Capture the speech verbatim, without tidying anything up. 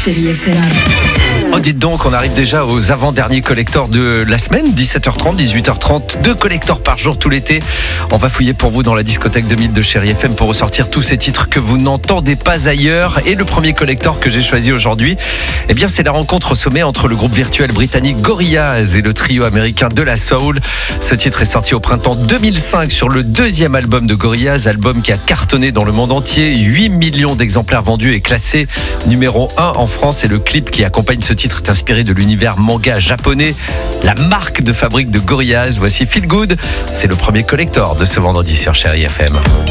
Chérie F M. Oh, dites donc, on arrive déjà aux avant-derniers collectors de la semaine, dix-sept heures trente, dix-huit heures trente, deux collectors par jour tout l'été. On va fouiller pour vous dans la discothèque deux mille de Chérie F M pour ressortir tous ces titres que vous n'entendez pas ailleurs. Et le premier collector que j'ai choisi aujourd'hui, eh bien, c'est la rencontre au sommet entre le groupe virtuel britannique Gorillaz et le trio américain De La Soul. Ce titre est sorti au printemps deux mille cinq sur le deuxième album de Gorillaz, album qui a cartonné dans le monde entier. huit millions d'exemplaires vendus et classé numéro un en France. Et le clip qui accompagne ce titre est inspiré de l'univers manga japonais, la marque de fabrique de Gorillaz. Voici Feel Good, c'est le premier collector de ce vendredi sur Chérie F M.